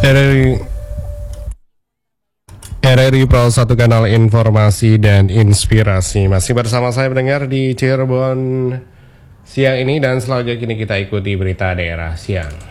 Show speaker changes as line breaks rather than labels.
RRI RRI Pro 1 kanal informasi dan inspirasi. Masih bersama saya mendengar di Cirebon siang ini, dan selanjutnya kini kita ikuti berita daerah siang.